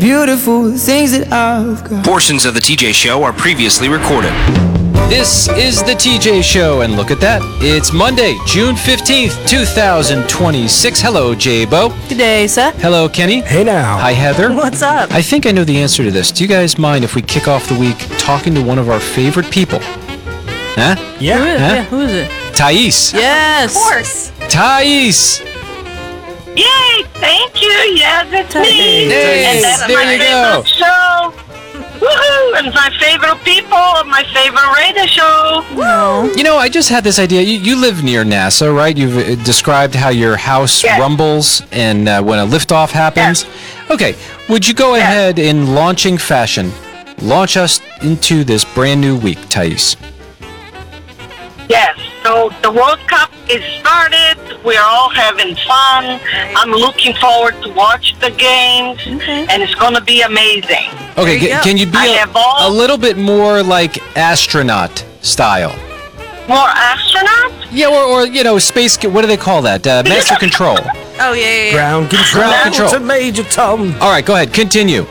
Beautiful things that I've got. Portions of the TJ Show are previously recorded. This is the TJ Show, and look at that. It's Monday, June 15th, 2026. Hello, J-Bo. Good day, sir. Hello, Kenny. Hey now. Hi, Heather. What's up? I think I know the answer to this. Do you guys mind if we kick off the week talking to one of our favorite people? Huh? Yeah. Who is it? Thais. Yes. Of course. Thais. Yay! Thank you. Yes, it's me. Hey, and that's there my you go. favorite show. Woohoo! And my favorite people of my favorite radio show. No. You know, I just had this idea. You live near NASA, right? You've described how your house Yes. rumbles and when a liftoff happens. Yes. Okay, would you go Yes. ahead in launching fashion, launch us into this brand new week, Thais? Yes. So the World Cup is started. We're all having fun. I'm looking forward to watch the games, and it's going to be amazing. Okay, you go. can you be I have all- a little bit more like astronaut style? More astronauts? Yeah, or you know, space. What do they call that? Master control. Oh, yeah. Ground control. Ground control. To Major Tom. All right, go ahead. Continue.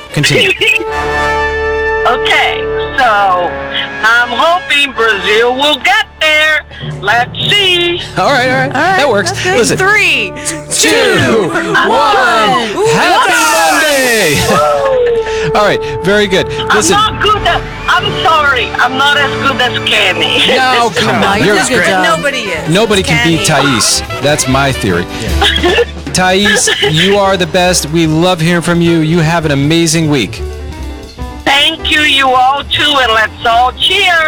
Okay, so I'm hoping Brazil will get there. Let's see. All right. That works. That's good. Listen. 3, 2, 1. Happy Monday! All right, very good. Listen. I'm sorry. I'm not as good as Kenny. No, come No, on. you You're did a good great. job. Nobody is. Nobody can beat Thais. That's my theory. Thais, you are the best. We love hearing from you. You have an amazing week. Thank you, you all too, and let's all cheer.